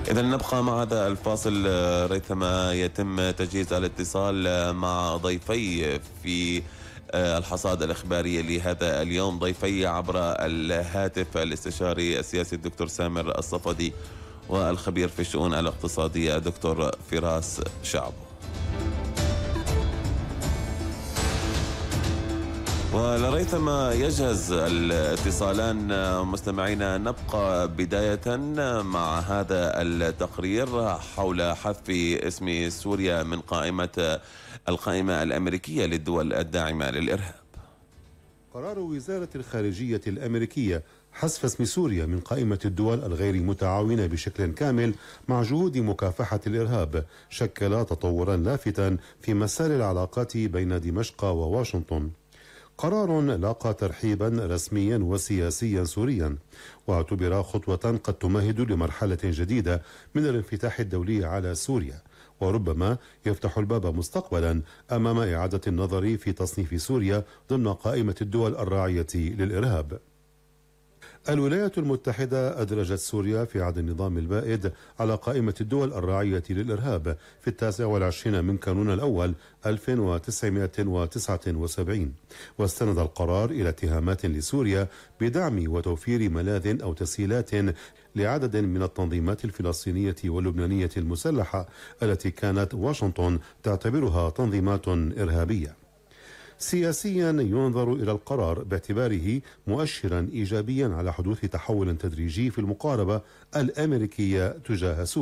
إذا نبقى مع هذا الفاصل ريثما يتم تجهيز الاتصال مع ضيفي في الحصاد الإخباري لهذا اليوم. ضيفي عبر الهاتف الاستشاري السياسي الدكتور سامر الصفدي والخبير في الشؤون الاقتصادية الدكتور فراس شعب. ولريثما يجهز الاتصالان مستمعينا، نبقى بداية مع هذا التقرير حول حذف اسم سوريا من القائمة الأمريكية للدول الداعمة للإرهاب. قرار وزارة الخارجية الأمريكية حذف اسم سوريا من قائمة الدول الغير متعاونة بشكل كامل مع جهود مكافحة الإرهاب شكل تطورا لافتا في مسار العلاقات بين دمشق وواشنطن. قرار لاقى ترحيبا رسميا وسياسيا سوريا، واعتبر خطوة قد تمهد لمرحلة جديدة من الانفتاح الدولي على سوريا، وربما يفتح الباب مستقبلا أمام إعادة النظر في تصنيف سوريا ضمن قائمة الدول الراعية للإرهاب. الولايات المتحدة أدرجت سوريا في عهد النظام البائد على قائمة الدول الراعية للإرهاب في 29 من كانون الأول 1979، واستند القرار إلى اتهامات لسوريا بدعم وتوفير ملاذ أو تسهيلات لعدد من التنظيمات الفلسطينية واللبنانية المسلحة التي كانت واشنطن تعتبرها تنظيمات إرهابية. سياسيا ينظر إلى القرار باعتباره مؤشرا إيجابيا على حدوث تحول تدريجي في المقاربة الأمريكية تجاه سوريا.